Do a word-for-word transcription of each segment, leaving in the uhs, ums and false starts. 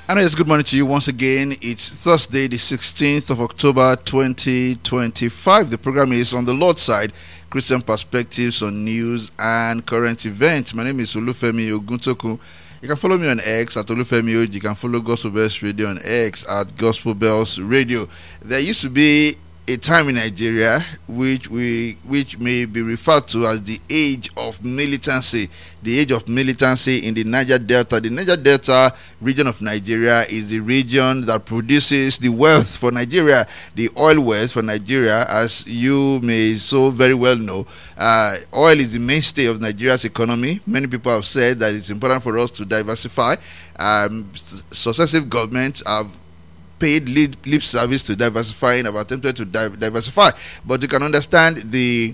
And it's good morning to you once again. It's Thursday, the sixteenth of October, twenty twenty-five. The program is On the Lord's Side, Christian Perspectives on News and Current Events. My name is Olufemi Oguntoku. You can follow me on X at Olufemi Oj. You can follow Gospel Bells Radio on X at Gospel Bells Radio. There used to be a time in Nigeria which we which may be referred to as the age of militancy. The age of militancy in the Niger Delta. The Niger Delta region of Nigeria is the region that produces the wealth for Nigeria, the oil wealth for Nigeria. As you may so very well know, uh, oil is the mainstay of Nigeria's economy. Many people have said that it's important for us to diversify. Um, successive governments have paid lip, lip service to diversifying, have attempted to di- diversify, but you can understand the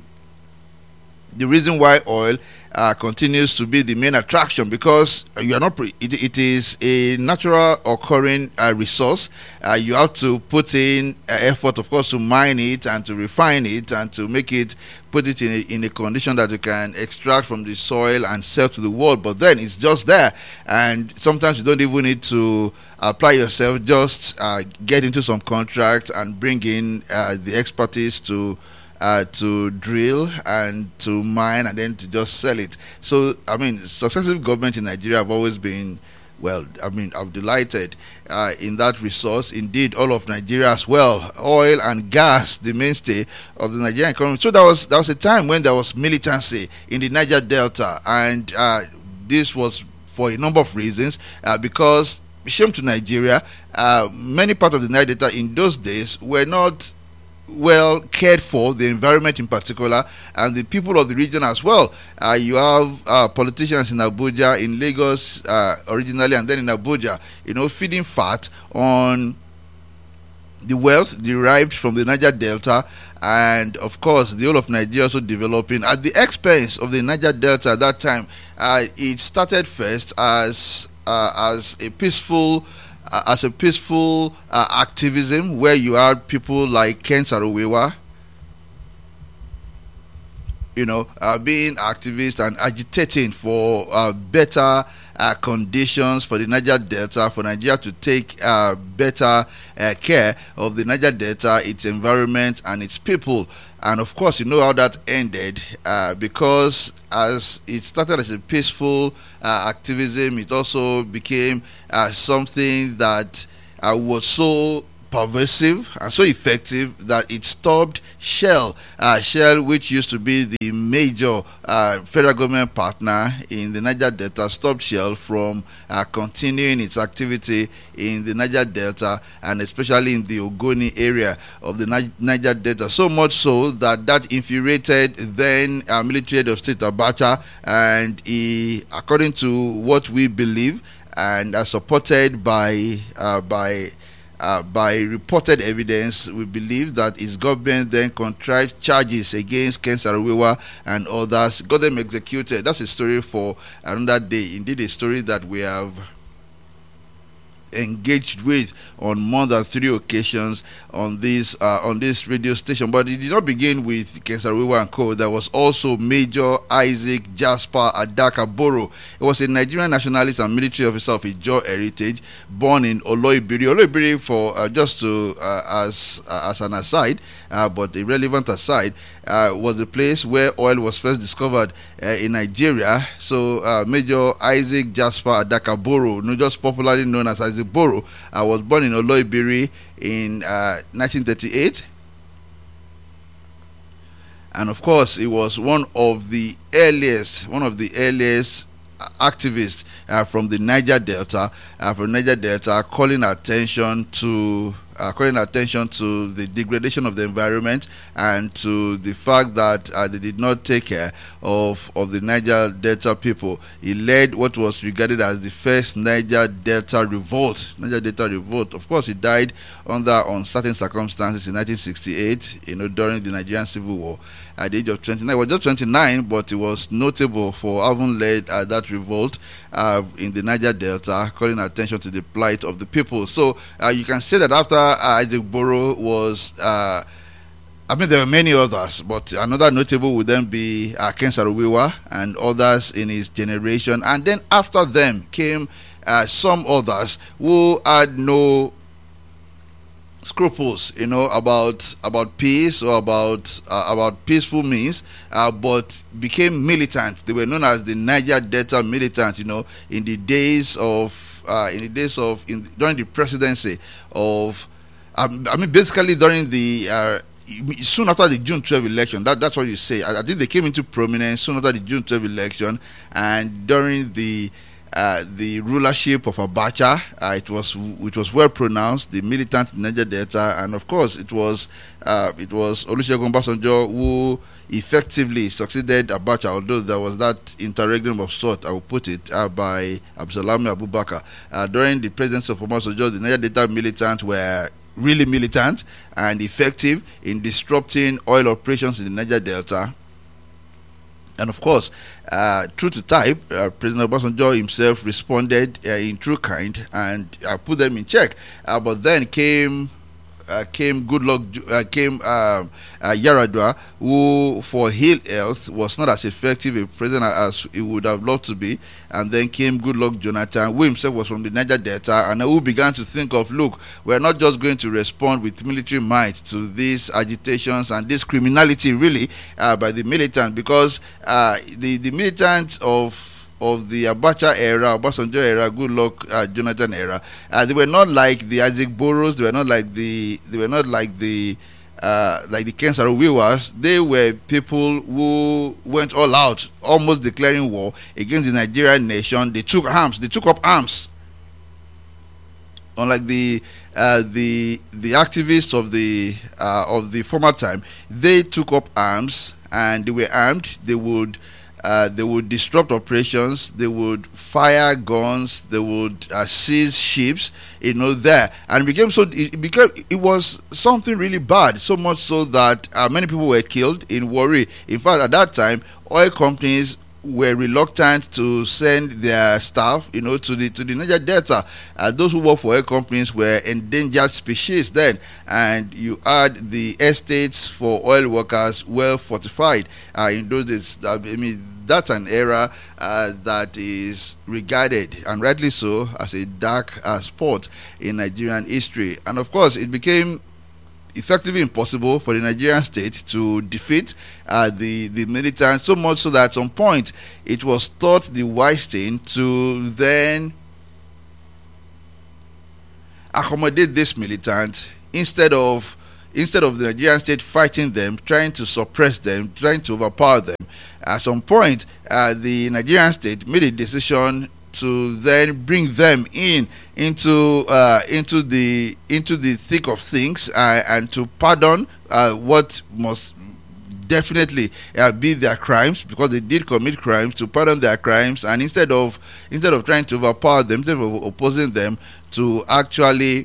the reason why oil uh, continues to be the main attraction, because you are not pre- it, it is a natural occurring uh, resource. Uh, you have to put in uh, effort, of course, to mine it and to refine it and to make it, put it in a, in a condition that you can extract from the soil and sell to the world. But then it's just there, and sometimes you don't even need to apply yourself. Just uh, get into some contract and bring in uh, the expertise to Uh, to drill and to mine and then to just sell it. So, I mean, successive governments in Nigeria have always been, well, I mean, I'm delighted uh, in that resource. Indeed, all of Nigeria as well, oil and gas, the mainstay of the Nigerian economy. So that was that was a time when there was militancy in the Niger Delta, and uh, this was for a number of reasons. Uh, because, shame to Nigeria, uh, many parts of the Niger Delta in those days were not well cared for, the environment in particular, and the people of the region as well. Uh, you have uh, politicians in Abuja, in Lagos uh, originally, and then in Abuja, you know, feeding fat on the wealth derived from the Niger Delta, and of course the whole of Nigeria also developing at the expense of the Niger Delta. At that time, uh, it started first as uh, as a peaceful Uh, as a peaceful uh, activism, where you had people like Ken Saro-Wiwa, you know, uh, being activists and agitating for uh, better uh, conditions for the Niger Delta, for Nigeria to take uh, better uh, care of the Niger Delta, its environment and its people. And of course, you know how that ended, uh, because as it started as a peaceful uh, activism, it also became uh, something that uh, was so pervasive and so effective that it stopped Shell, uh, Shell, which used to be the major uh, federal government partner in the Niger Delta, stopped Shell from uh, continuing its activity in the Niger Delta, and especially in the Ogoni area of the Niger Delta. So much so that that infuriated then uh, military head of state Abacha, and he, according to what we believe, and are supported by uh, by Uh, by reported evidence, we believe that his government then contrived charges against Ken Saro-Wiwa and others, got them executed. That's a story for another day. Indeed, a story that we have engaged with on more than three occasions on this uh, on this radio station. But it did not begin with Ken Saro-Wiwa and co. There was also Major Isaac Jasper Adaka-Boro. He was a Nigerian nationalist and military officer of Ijaw heritage, born in Oloibiri. Oloibiri, for uh, just to uh, as uh, as an aside, uh, but a relevant aside, uh, was the place where oil was first discovered uh, in Nigeria. So uh, Major Isaac Jasper Adaka-Boro, not just popularly known as Isaac Boro, uh, was born in Oloibiri in uh, nineteen thirty-eight, and of course he was one of the earliest one of the earliest activists uh, from the Niger Delta, uh, from Niger Delta, calling attention to uh, calling attention to the degradation of the environment and to the fact that uh, they did not take care of of the Niger Delta people. He led what was regarded as the first Niger Delta revolt. Niger Delta revolt. Of course, he died under uncertain circumstances in nineteen sixty-eight, you know, during the Nigerian Civil War, at the age of twenty-nine. He was just twenty-nine, but he was notable for having led uh, that revolt uh, in the Niger Delta, calling attention to the plight of the people. So uh, you can say that after uh, Isaac Boro was, uh, I mean, there were many others, but another notable would then be uh, Ken Saro-Wiwa and others in his generation. And then after them came uh, some others who had no scruples, you know, about about peace or about uh, about peaceful means, uh, but became militant. They were known as the Niger Delta militant, you know, in the days of uh, in the days of in, during the presidency of, um, I mean, basically during the uh, soon after the June twelfth election. That that's what you say. I, I think they came into prominence soon after the June twelfth election, and during the Uh, the rulership of Abacha, uh, it was which was well pronounced, the militant Niger Delta, and of course it was uh, it was Olusegun Obasanjo who effectively succeeded Abacha, although there was that interregnum of sort, I will put it, uh, by Absalami Abubakar. Uh, during the presidency of Obasanjo, the Niger Delta militants were really militant and effective in disrupting oil operations in the Niger Delta. And of course, uh, true to type, uh, President Obasanjo himself responded uh, in true kind and uh, put them in check. Uh, but then came uh, came Goodluck, uh, came uh, uh, Yaradua, who for ill health was not as effective a president as he would have loved to be. And then came Goodluck Jonathan, who himself was from the Niger Delta, and who began to think of, look, we're not just going to respond with military might to these agitations and this criminality, really, uh, by the militants, because uh, the, the militants of of the Abacha era, Obasanjo era, Goodluck uh, Jonathan era, uh, they were not like the Isaac Boros, they were not like the, they were not like the Uh, like the Ken Saro-Wiwas. They were people who went all out, almost declaring war against the Nigerian nation. They took arms. They took up arms. Unlike the uh, the the activists of the uh, of the former time, they took up arms and they were armed. They would uh, they would disrupt operations. They would fire guns. They would uh, seize ships. You know, there, and it became so. It became it was something really bad. So much so that uh, many people were killed in Warri. In fact, at that time, oil companies were reluctant to send their staff, you know, to the to the Niger Delta. Uh, those who work for oil companies were endangered species then, and you had the estates for oil workers well fortified uh, in those days. I mean, that's an era uh, that is regarded, and rightly so, as a dark uh, spot in Nigerian history. And of course, it became effectively impossible for the Nigerian state to defeat uh, the, the militants, so much so that at some point it was thought the wise thing to then accommodate this militant instead of instead of the Nigerian state fighting them, trying to suppress them, trying to overpower them. At some point, uh, the Nigerian state made a decision to then bring them in into uh, into the into the thick of things uh, and to pardon uh, what must definitely uh, be their crimes, because they did commit crimes, to pardon their crimes, and instead of instead of trying to overpower them, instead of opposing them, to actually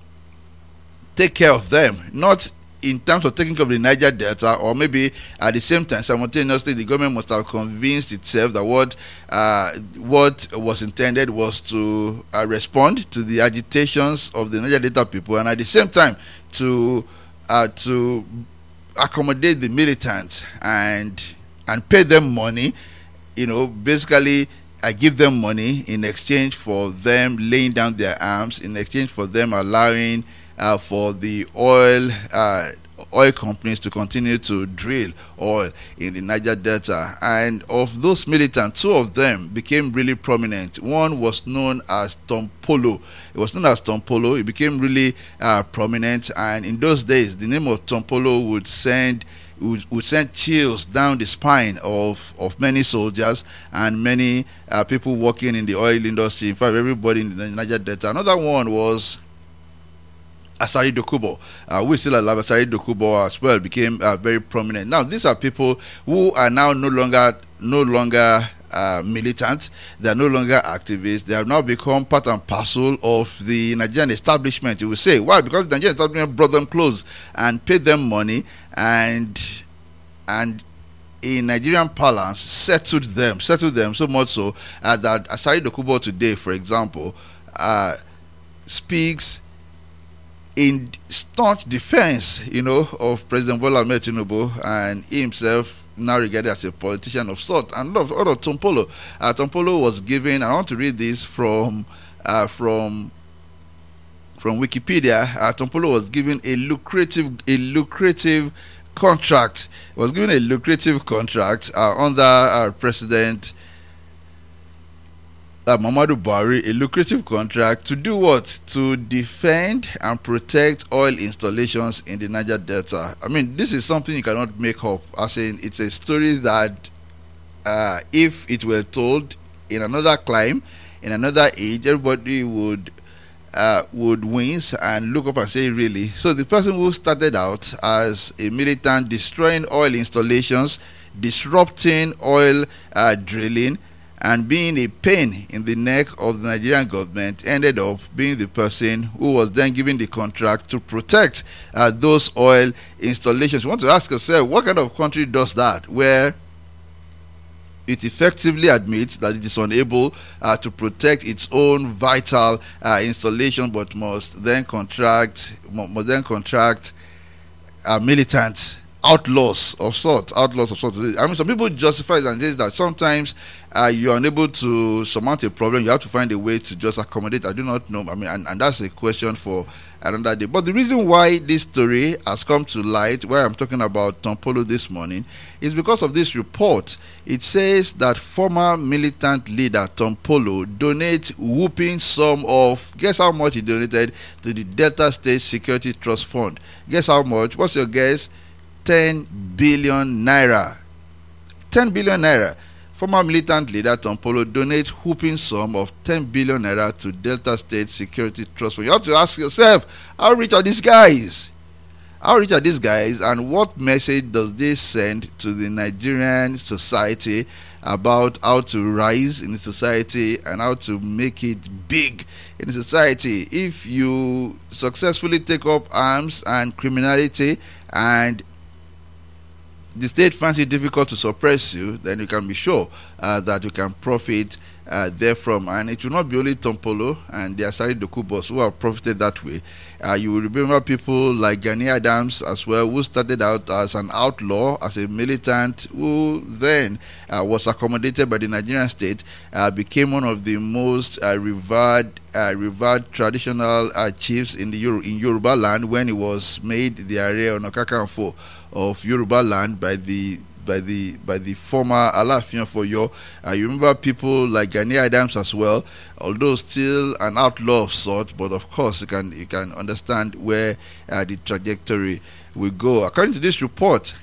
take care of them, not in terms of taking care of the Niger Delta, or maybe at the same time, simultaneously, the government must have convinced itself that what uh, what was intended was to uh, respond to the agitations of the Niger Delta people, and at the same time to uh, to accommodate the militants and and pay them money, you know, basically I give them money in exchange for them laying down their arms, in exchange for them allowing Uh, for the oil uh, oil companies to continue to drill oil in the Niger Delta. And of those militants, two of them became really prominent. One was known as Tom Polo. It was known as Tom Polo. It became really uh, prominent, and in those days, the name of Tom Polo would send would, would send chills down the spine of of many soldiers and many uh, people working in the oil industry. In fact, everybody in the Niger Delta. Another one was Asari Dokubo, uh, we still alive. Asari Dokubo as well became uh, very prominent. Now, these are people who are now no longer no longer uh, militants. They are no longer activists. They have now become part and parcel of the Nigerian establishment. You will say, why? Because the Nigerian establishment brought them clothes and paid them money, and and in Nigerian parlance settled them, settled them so much so uh, that Asari Dokubo today, for example, uh, speaks in staunch defense, you know, of President Bola Ahmed Tinubu, and he himself now regarded as a politician of sort, and of, of Tompolo. Uh, Tompolo was given, I want to read this from uh, from from Wikipedia. Uh, Tompolo was given a lucrative a lucrative contract. He was given a lucrative contract uh, under uh, President uh, Muhammadu Buhari, a lucrative contract to do what? To defend and protect oil installations in the Niger Delta. I mean, this is something you cannot make up. As in, it's a story that uh, if it were told in another clime, in another age, everybody would uh, would wince and look up and say, really? So the person who started out as a militant destroying oil installations, disrupting oil uh, drilling, and being a pain in the neck of the Nigerian government, ended up being the person who was then given the contract to protect uh, those oil installations. You want to ask yourself, what kind of country does that, where it effectively admits that it is unable uh, to protect its own vital uh, installation, but must then contract, must then contract uh, militants, outlaws of sort, outlaws of sort. I mean, some people justify it and say that sometimes uh, you are unable to surmount a problem. You have to find a way to just accommodate. I do not know. I mean, and, and that's a question for another day. But the reason why this story has come to light, why I'm talking about Tompolo this morning, is because of this report. It says that former militant leader Tompolo donates whooping sum of, guess how much he donated to the Delta State Security Trust Fund. Guess how much? What's your guess? ten billion naira. ten billion naira. Former militant leader Tompolo donates whooping sum of ten billion naira to Delta State Security Trust Fund. You have to ask yourself, how rich are these guys? How rich are these guys, and what message does this send to the Nigerian society about how to rise in the society and how to make it big in the society? If you successfully take up arms and criminality, and the state finds it difficult to suppress you, then you can be sure uh, that you can profit uh, therefrom. And it will not be only Tompolo and the Asari Dokubos who have profited that way. Uh, you will remember people like Gani Adams as well, who started out as an outlaw, as a militant, who then uh, was accommodated by the Nigerian state, uh, became one of the most uh, revered uh, revered traditional uh, chiefs in the Yor- in Yoruba land, when he was made the Ààrẹ Ọ̀nà Kakanfò of Yoruba land by the by the by the former Aláàfin of Ọ̀yọ́. Uh, you remember people like Gani Adams as well, although still an outlaw of sort, but of course you can you can understand where uh, the trajectory will go. According to this report,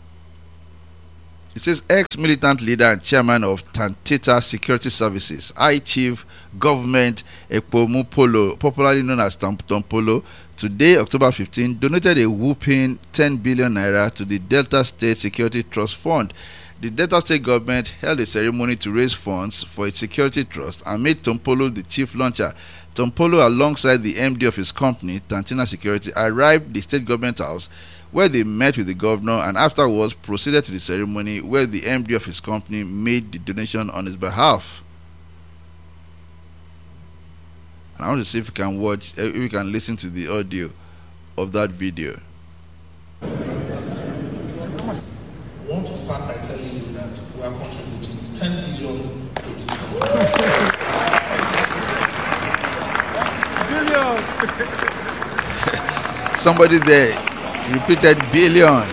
it says ex-militant leader and chairman of Tantita Security Services, High Chief Government Ekpomu Polo, popularly known as Tompolo, today, October fifteenth, donated a whooping ten billion naira to the Delta State Security Trust Fund. The Delta State government held a ceremony to raise funds for its security trust and made Tompolo the chief launcher. Tompolo, alongside the M D of his company, Tantina Security, arrived at the state government house, where they met with the governor, and afterwards proceeded to the ceremony where the M D of his company made the donation on his behalf. And I want to see if you can watch, if you can listen to the audio of that video. I want to start by telling you that we are contributing ten billion to this billion. Somebody there repeated billion.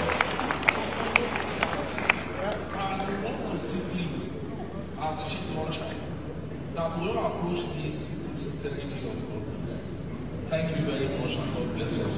Thank you very much, and God bless you.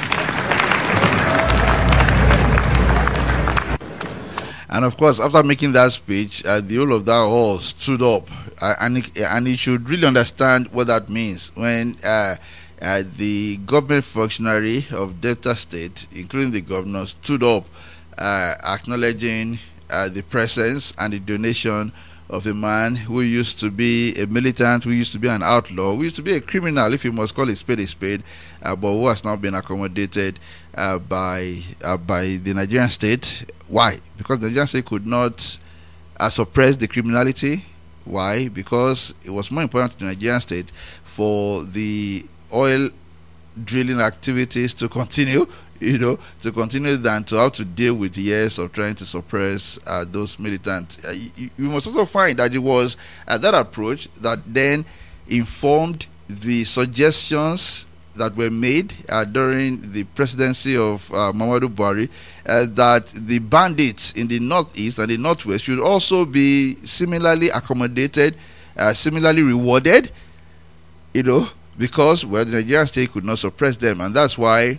And of course, after making that speech, uh, the whole of that hall stood up, uh, and it, and it should really understand what that means when uh, uh, the government functionary of Delta State, including the governor, stood up, uh, acknowledging uh, the presence and the donation of a man who used to be a militant, who used to be an outlaw, who used to be a criminal, if you must call a spade a spade, uh, but who has now been accommodated uh, by uh, by the Nigerian state. Why? Because the Nigerian state could not uh, suppress the criminality. Why? Because it was more important to the Nigerian state for the oil drilling activities to continue. you know, to continue than to have to deal with years of trying to suppress uh, those militants. Uh, you, you must also find that it was uh, that approach that then informed the suggestions that were made uh, during the presidency of uh, Muhammadu Buhari, uh, that the bandits in the northeast and the northwest should also be similarly accommodated, uh, similarly rewarded, you know, because, well, the Nigerian state could not suppress them. And that's why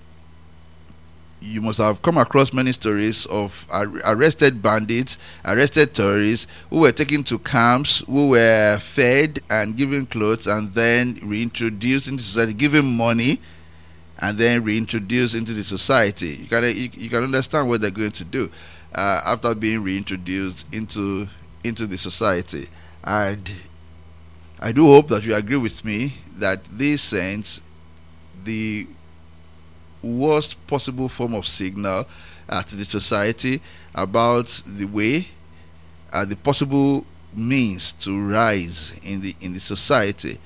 you must have come across many stories of ar- arrested bandits, arrested terrorists who were taken to camps, who were fed and given clothes and then reintroduced into society, given money and then reintroduced into the society. You can you, you can understand what they're going to do uh, after being reintroduced into into the society. And I do hope that you agree with me that this sends the worst possible form of signal uh, to the society about the way, uh, the possible means to rise in the in the society.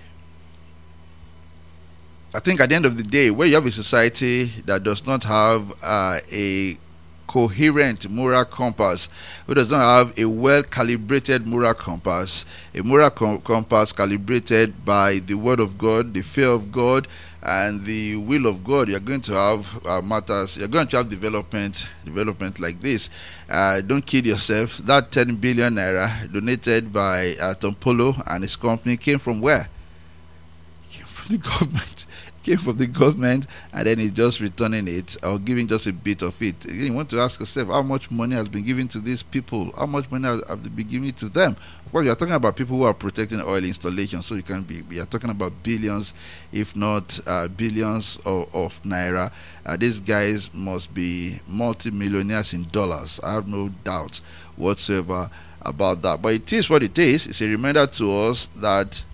I think at the end of the day, where you have a society that does not have uh, a coherent moral compass, who does not have a well-calibrated moral compass, a moral com- compass calibrated by the word of God, the fear of God, and the will of God, you're going to have uh, matters, you're going to have development, development like this. Uh, don't kid yourself. That ten billion naira donated by uh, Tom Polo and his company came from where? It came from the government. Came from the government, and then he's just returning it or giving just a bit of it. You want to ask yourself, how much money has been given to these people? How much money have they been given to them? Of course, you're talking about people who are protecting oil installations, so you can be, we are talking about billions, if not uh, billions of, of naira. Uh, these guys must be multi-millionaires in dollars. I have no doubt whatsoever about that. But it is what it is. It's a reminder to us that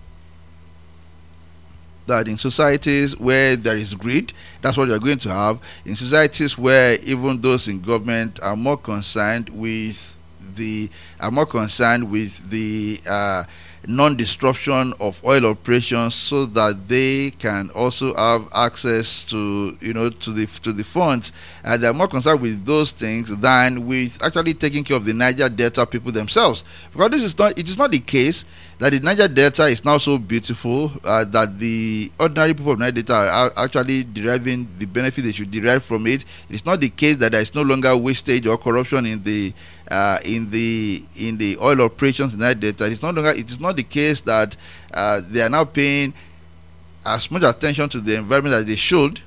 that in societies where there is greed, that's what you're going to have. In societies where even those in government are more concerned with the are more concerned with the uh, non-disruption of oil operations, so that they can also have access to, you know, to the to the funds, and they're more concerned with those things than with actually taking care of the Niger Delta people themselves. Because this is not it is not the case that the Niger Delta is now so beautiful uh, that the ordinary people of Niger Delta are actually deriving the benefit they should derive from it. It is not the case that there is no longer wastage or corruption in the uh, in the in the oil operations in Niger Delta. It is not longer. It is not the case that uh, they are now paying as much attention to the environment as they should.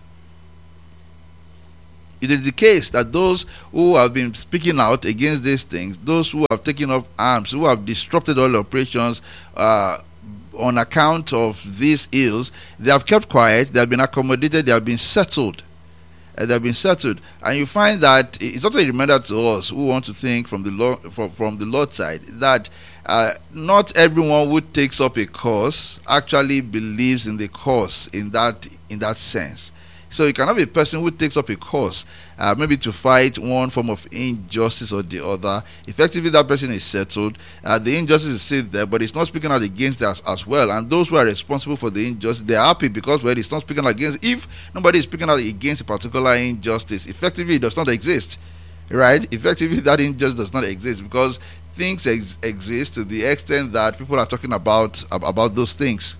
It is the case that those who have been speaking out against these things, those who have taken up arms, who have disrupted oil operations uh, on account of these ills, they have kept quiet, they have been accommodated, they have been settled. Uh, they have been settled. And you find that it's also a reminder to us who want to think from the law, from, from the Lord's side, that uh, not everyone who takes up a cause actually believes in the cause in that in that sense. So you can have a person who takes up a cause, uh, maybe to fight one form of injustice or the other. Effectively, that person is settled. Uh, the injustice is still there, but it's not speaking out against us as well. And those who are responsible for the injustice, they're happy because, well, it's not speaking out against. If nobody is speaking out against a particular injustice, effectively, it does not exist. Right? Effectively, that injustice does not exist because things ex- exist to the extent that people are talking about, about those things.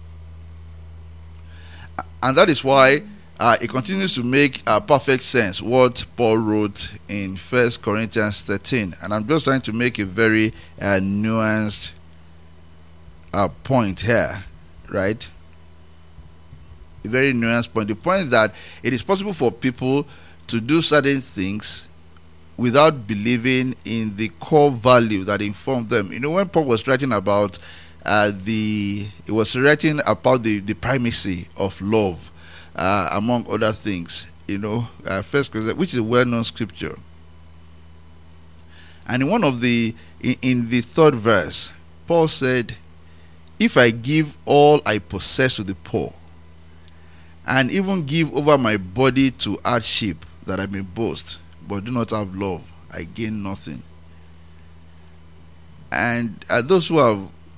And that is why Uh, it continues to make uh, perfect sense what Paul wrote in First Corinthians thirteen, and I'm just trying to make a very uh, nuanced uh, point here, right? A very nuanced point. The point that it is possible for people to do certain things without believing in the core value that informed them. You know, when Paul was writing about uh, the, he was writing about the, the primacy of love. Uh, among other things, you know, uh, First Corinthians, which is a well-known scripture, and in one of the in, in the third verse, Paul said, "If I give all I possess to the poor, and even give over my body to hardship, that I may boast, but do not have love, I gain nothing." And uh, those who have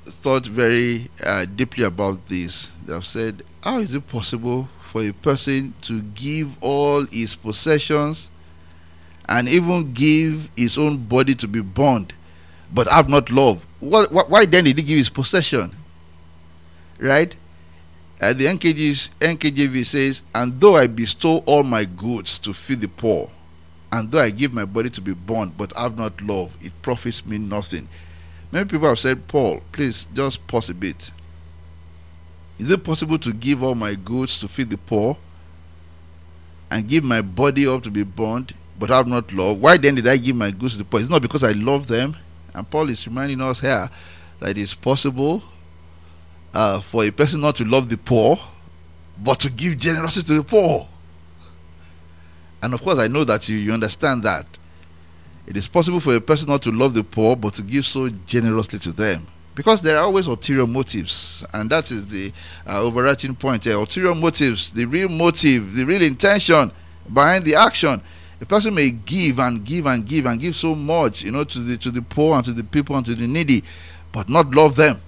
thought very uh, deeply about this. They have said, how is it possible for a person to give all his possessions and even give his own body to be burned, but have not love? What, what, why then did he give his possession? Right? Uh, the N K J V says, and though I bestow all my goods to feed the poor, and though I give my body to be burned, but have not love, it profits me nothing. Many people have said, Paul, please just pause a bit. Is it possible to give all my goods to feed the poor and give my body up to be burned, but have not love? Why then did I give my goods to the poor? It's not because I love them. And Paul is reminding us here that it is possible uh, for a person not to love the poor, but to give generosity to the poor. And of course, I know that you, you understand that. It is possible for a person not to love the poor, but to give so generously to them. Because there are always ulterior motives. And that is the uh, overarching point here. Ulterior motives, the real motive, the real intention behind the action. A person may give and give and give and give so much, you know, to the to the poor and to the people and to the needy, but not love them.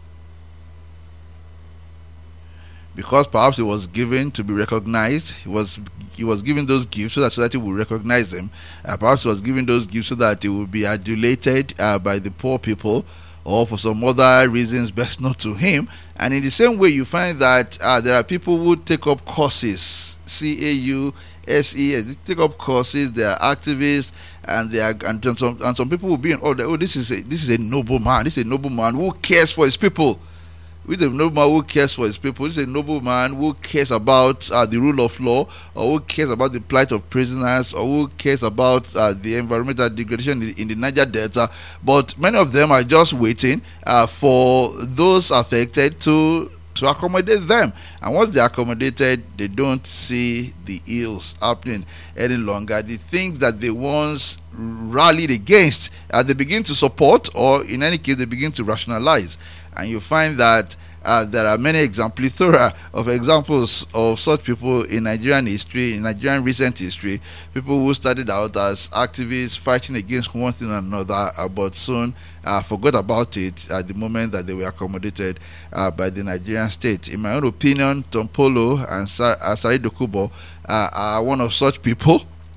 Because perhaps he was given to be recognized. He was he was given those gifts so that society would recognize him. Uh, perhaps he was given those gifts so that he would be adulated uh, by the poor people, or for some other reasons best known to him. And in the same way, you find that uh, there are people who take up courses, C A U, S E, they take up courses. They are activists, and they are and some and some people will be in order. Oh, this is a this is a noble man. This is a noble man who cares for his people. With a nobleman who cares for his people. This is a nobleman who cares about uh, the rule of law, or who cares about the plight of prisoners, or who cares about uh, the environmental degradation in, in the Niger Delta. But many of them are just waiting uh, for those affected to to accommodate them. And once they are accommodated, they don't see the ills happening any longer. The things that they once rallied against, uh, they begin to support, or in any case, they begin to rationalize. And you find that uh, there are many examples, plethora of examples of such people in Nigerian history, in Nigerian recent history, people who started out as activists fighting against one thing or another, uh, but soon uh, forgot about it at the moment that they were accommodated uh, by the Nigerian state. In my own opinion, Tom Polo and Sa- uh, Saheed Dokubo uh, are one of such people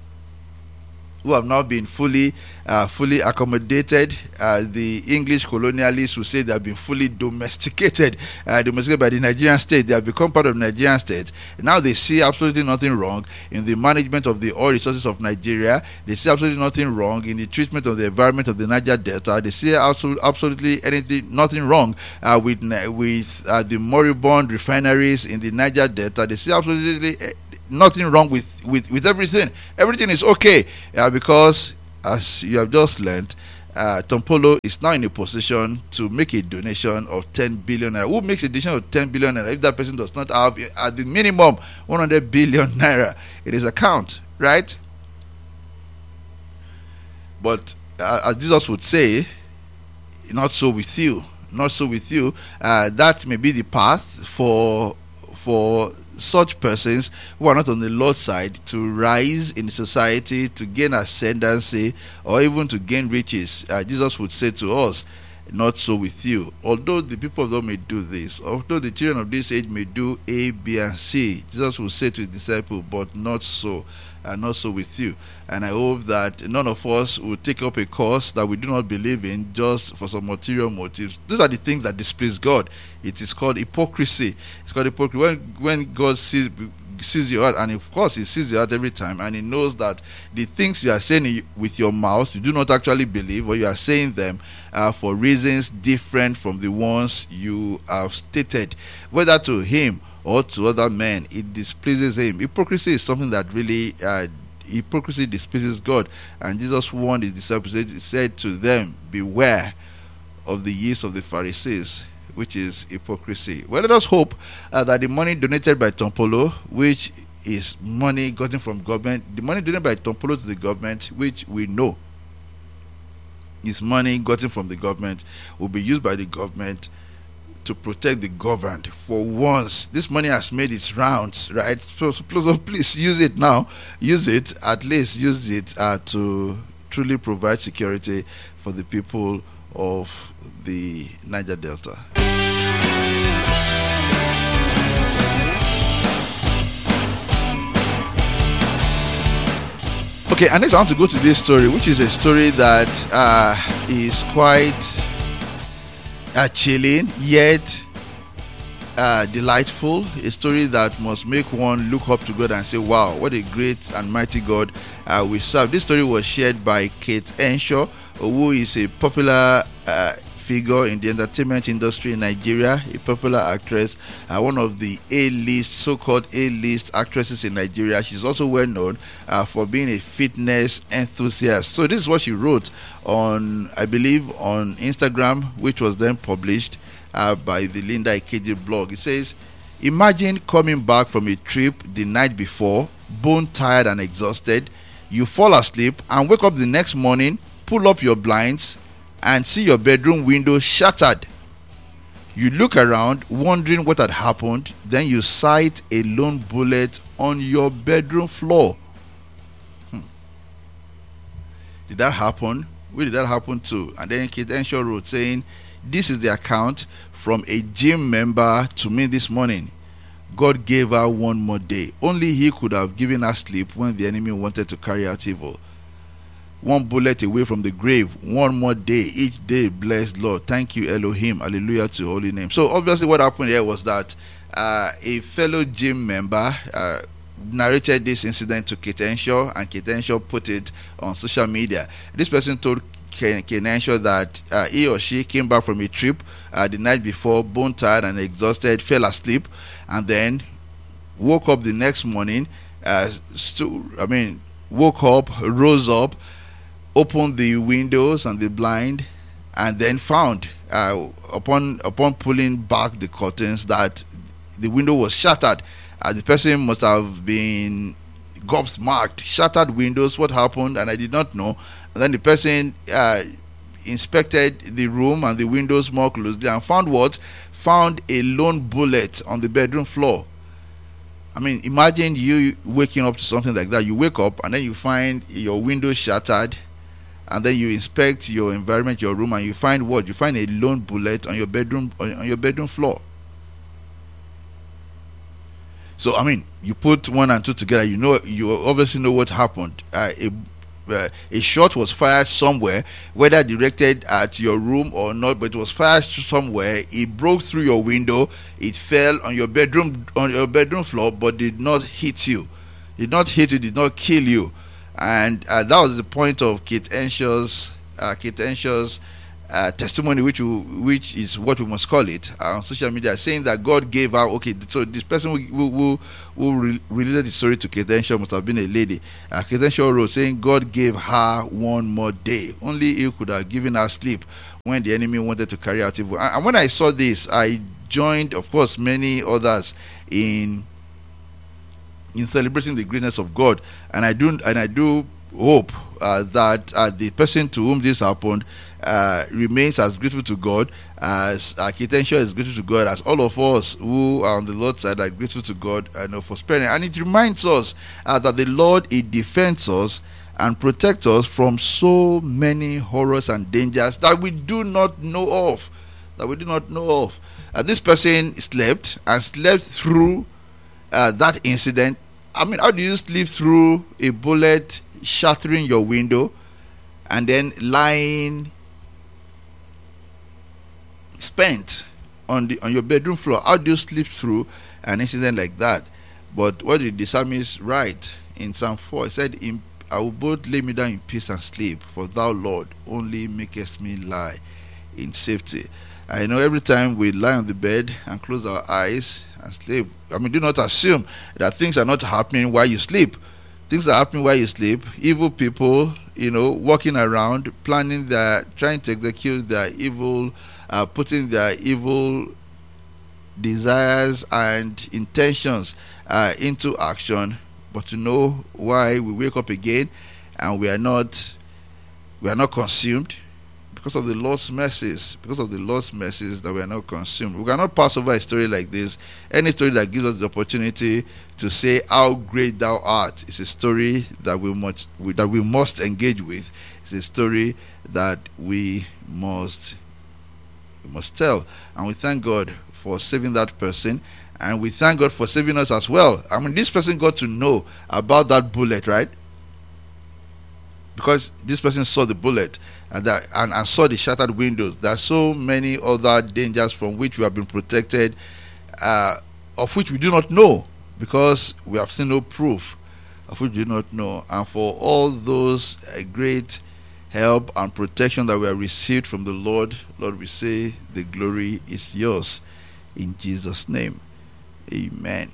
who have now been fully uh, fully accommodated. Uh, the English colonialists will say they have been fully domesticated, uh, domesticated by the Nigerian state. They have become part of the Nigerian state. Now they see absolutely nothing wrong in the management of the oil resources of Nigeria. They see absolutely nothing wrong in the treatment of the environment of the Niger Delta. They see absolutely, absolutely anything, nothing wrong uh, with with uh, the moribund refineries in the Niger Delta. They see absolutely uh, nothing wrong with, with, with everything. Everything is okay uh, because, as you have just learned, uh, Tom Polo is now in a position to make a donation of ten billion naira. Who makes a donation of ten billion naira if that person does not have, at the minimum, one hundred billion naira in his account, right? But uh, as Jesus would say, not so with you. Not so with you. Uh, that may be the path for for such persons who are not on the Lord's side to rise in society, to gain ascendancy, or even to gain riches. Uh, Jesus would say to us, not so with you. Although the people of God may do this, although the children of this age may do A, B, and C, Jesus will say to his disciples, but not so, and not so with you. And I hope that none of us will take up a course that we do not believe in just for some material motives. These are the things that displease God. It is called hypocrisy. It's called hypocrisy. When, when God sees sees your heart, and of course he sees your heart every time, and he knows that the things you are saying with your mouth you do not actually believe, or you are saying them uh, for reasons different from the ones you have stated, whether to him or to other men. It displeases him. Hypocrisy is something that really uh, hypocrisy displeases God. And Jesus warned his disciples, he said to them, beware of the yeast of the Pharisees, which is hypocrisy. Well, let us hope uh, that the money donated by Tom Polo, which is money gotten from government, the money donated by Tom Polo to the government, which we know is money gotten from the government, will be used by the government to protect the governed. For once, this money has made its rounds, right? So, so please, please use it now. Use it, at least use it uh, to truly provide security for the people of the Niger Delta. Okay, and next I want to go to this story, which is a story that uh, is quite uh, chilling, yet uh, delightful. A story that must make one look up to God and say, wow, what a great and mighty God uh, we serve. This story was shared by Kate Henshaw, who is a popular uh, figure in the entertainment industry in Nigeria, a popular actress, uh, one of the A-list, so-called A-list actresses in Nigeria. She's also well known uh, for being a fitness enthusiast. So this is what she wrote on, I believe, on Instagram, which was then published uh, by the Linda Ikeji blog. It says, imagine coming back from a trip the night before, bone tired and exhausted. You fall asleep and wake up the next morning, pull up your blinds, and see your bedroom window shattered. You look around wondering what had happened, then you sight a lone bullet on your bedroom floor. Hmm. Did that happen? Where did that happen to? And then Kate Henshaw wrote saying, this is the account from a gym member to me this morning. God gave her one more day. Only he could have given her sleep when the enemy wanted to carry out evil. One bullet away from the grave, one more day, each day blessed Lord. Thank you, Elohim. Hallelujah to your holy name. So obviously what happened here was that uh, a fellow gym member uh, narrated this incident to Kate Henshaw, and Kate Henshaw put it on social media. This person told Kate Henshaw that uh, he or she came back from a trip uh, the night before, bone tired and exhausted, fell asleep, and then woke up the next morning, uh, stu- I mean, woke up, rose up, opened the windows and the blind, and then found uh, upon upon pulling back the curtains that the window was shattered. Uh, the person must have been gobsmacked. Shattered windows, what happened? And I did not know. And then the person uh, inspected the room and the windows more closely and found what? Found a lone bullet on the bedroom floor. I mean, imagine you waking up to something like that. You wake up and then you find your window shattered, and then you inspect your environment, your room, and you find what? You find a lone bullet on your bedroom on your bedroom floor. So I mean, you put one and two together. You know, you obviously know what happened. Uh, a uh, a shot was fired somewhere, whether directed at your room or not, but it was fired somewhere. It broke through your window. It fell on your bedroom on your bedroom floor, but did not hit you. Did not hit you. Did not kill you. And uh, that was the point of Kate Henshaw's uh, Kate Henshaw's uh, testimony, which you, which is what we must call it uh, on social media, saying that God gave her. Okay, so this person who who, who, who re- related the story to Kate Henshaw must have been a lady. Uh, Kate Henshaw wrote saying God gave her one more day. Only he could have given her sleep when the enemy wanted to carry out evil. And, and when I saw this, I joined, of course, many others in. in celebrating the greatness of God, and I do and I do hope uh, that uh, the person to whom this happened uh, remains as grateful to God as uh, Kate Henshaw is grateful to God, as all of us who are on the Lord's side are grateful to God uh, know, for sparing. And it reminds us uh, that the Lord, He defends us and protects us from so many horrors and dangers that we do not know of. That we do not know of. Uh, this person slept and slept through uh, that incident. I mean, how do you sleep through a bullet shattering your window and then lying spent on the on your bedroom floor? How do you sleep through an incident like that? But what did the psalmist write in Psalm four? He said, in, I will both lay me down in peace and sleep, for thou, Lord, only makest me lie in safety. I know every time we lie on the bed and close our eyes and sleep, I mean, do not assume that things are not happening while you sleep. Things are happening while you sleep. Evil people, you know, walking around, planning their, trying to execute their evil, uh, putting their evil desires and intentions uh, into action. But to know why we wake up again and we are not, we are not consumed. Because of the Lord's mercies, because of the Lord's mercies that we are not consumed. We cannot pass over a story like this. Any story that gives us the opportunity to say how great thou art is a story that we must that we must engage with. It's a story that we must we must tell. And we thank God for saving that person, and we thank God for saving us as well. I mean, this person got to know about that bullet, right? because this person saw the bullet and, that, and, and saw the shattered windows. There are so many other dangers from which we have been protected, uh, of which we do not know, because we have seen no proof of which we do not know. And for all those uh, great help and protection that we have received from the Lord, Lord, we say the glory is yours. In Jesus' name, amen.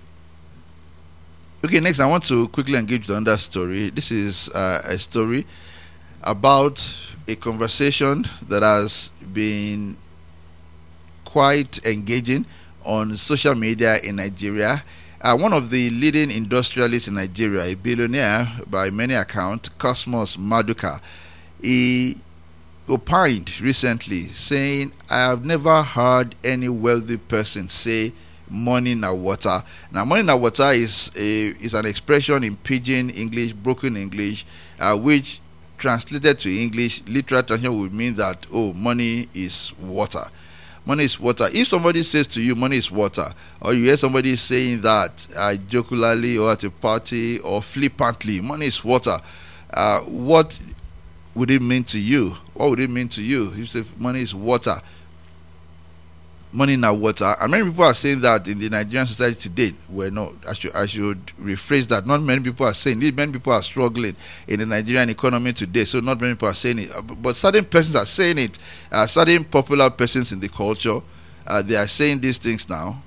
Okay, next I want to quickly engage with another story. This is uh, a story about a conversation that has been quite engaging on social media in Nigeria. Uh, one of the leading industrialists in Nigeria, a billionaire by many accounts, Cosmos Maduka, he opined recently saying, I have never heard any wealthy person say money na water. Now, money na water is a is an expression in pidgin English, broken English, uh, which translated to English, literal translation would mean that, oh, money is water. Money is water. If somebody says to you, money is water, or you hear somebody saying that uh, jocularly or at a party or flippantly, money is water, uh, what would it mean to you? What would it mean to you? You say money is water. Money now water. And many people are saying that in the Nigerian society today. Well, no, I should, I should rephrase that. Not many people are saying it. Many people are struggling in the Nigerian economy today. So not many people are saying it. But certain persons are saying it. Uh, certain popular persons in the culture, uh, they are saying these things now.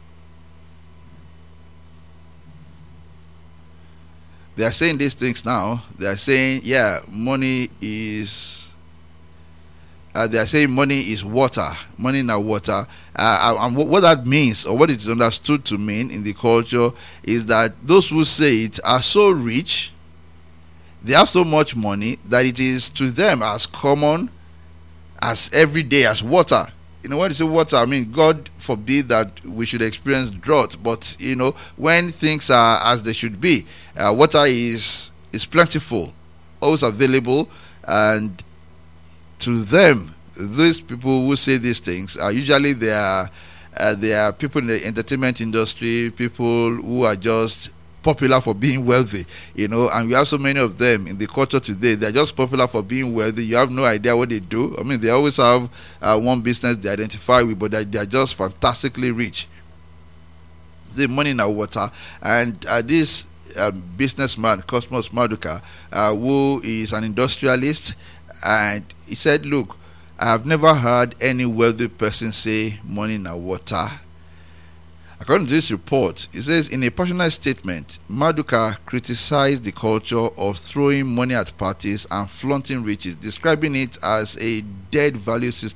They are saying these things now. They are saying, yeah, money is... Uh, they are saying money is water, money now water, uh, and what that means, or what it is understood to mean in the culture, is that those who say it are so rich, they have so much money that it is to them as common as every day as water. You know, when you say water, I mean, God forbid that we should experience drought, but you know, when things are as they should be, uh, water is is plentiful, always available, and to them, these people who say these things are usually they are uh, they are people in the entertainment industry, people who are just popular for being wealthy, you know, and we have so many of them in the culture today. They're just popular for being wealthy. You have no idea what they do. I mean, they always have uh, one business they identify with, but they are just fantastically rich. The money in our water, and uh, this uh, businessman Cosmos Maduka, uh, who is an industrialist. And he said, look, I have never heard any wealthy person say money na water. According to this report, it says in a passionate statement, Maduka criticized the culture of throwing money at parties and flaunting riches, describing it as a dead value system